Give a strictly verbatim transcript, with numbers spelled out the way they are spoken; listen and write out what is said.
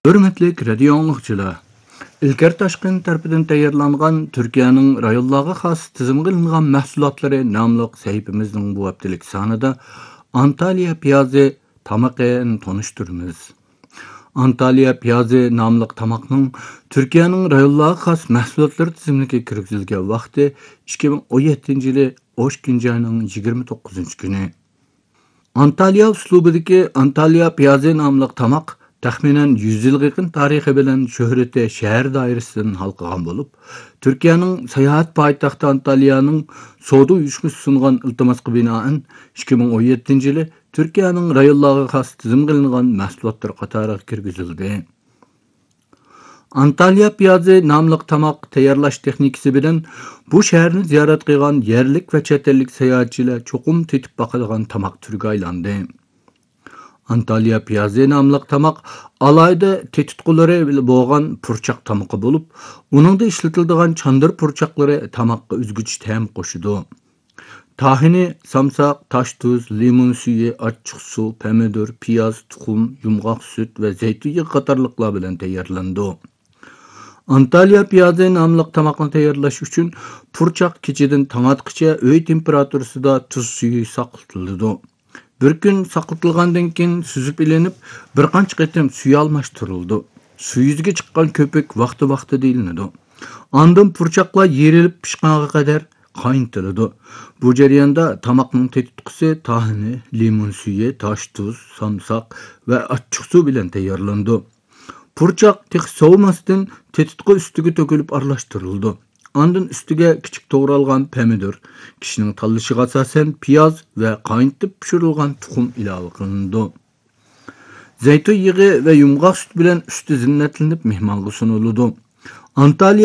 Hürmetlik radio anlıqçılar. İlker Taşkın tarafından tayarlangan Türkiye'nin rayonlarga xas tizim qilingan mahsulotlari namlıq sahifimizning bu haftelik sanida Antalya piyozi tamaqini tanıştırmız. Antalya piyozi namlıq tamaqning Türkiye'nin rayonlarga xas mahsulotlar tizimiga kirgizilgan vaqti ikki ming o'n yettinchi yili o'shanchi oyning yigirma to'qqizinchi kuni. Antalya uslubidagi Antalya piyozi namlıq tamaq Təxminən yüz yılga yaqin tarixi bilan şöhrəti şəhər dairəsindən halqıgan olub, Türkiye'nin sayahat paytaxtı Antalyaның soda uyuşması sunğan iltimasqa binaən ikki ming o'n yettinchi yili Türkiye'nin rayonlarga xas tizim qilingan mahsulotlar qatoriga kirgizildi. Antalya piyozi namlıq tamaq tayyorlash texnikasi bilan bu shaharni ziyorat qilgan yerlik va chet ellik sayohatchilar cho'qim tetib boqadigan tamaq turiga aylandi. Antalya piyozi namlıq tamaq alayda tetitqulari bo'lgan purchaq tamaqı bo'lib, uningda ishlatiladigan chandir purchaqlari tamaqqa o'zguchi ta'm qo'shidi. Tahini, samsaq, tosh tuz, limon suyi, achchiq suv, pomidor, piyoz, tuxum, yumg'oq sut va zaytun yağı qatorliqlar bilan tayyorlandi. Antalya piyozi namlıq tamaqni tayyorlash uchun purchaq kechadan tong atqicha uy temperaturasida tuz suyi saqlatiladi. Bir kun saqlatilgandan keyin suzib ilinib, bir qancha qatim suya almashtirildi. Suv yuziga chiqqan ko'pik vaqti-vaqtida ilinadi. Ondan purchaqlar yerilib pishqanga qadar qaynatiladi. Bu jarayonda tamoqning tetitqisi tahini, limon suyi, tosh tuz, samsaq va achchiq suv bilan tayyorlandi. Purchaq tiq sovumasdan tetitqi ustiga to'kilib aralashtirildi. Ondan ustiga kichik to'g'ralgan pomidor, kishining tanlashiga asosan piyoz va qaynatib pishirilgan tuxum ilova qilindi. Zaytun yağı va yumg'oq sut bilan usti zinnatlanib mehmonga suniladi. Antalya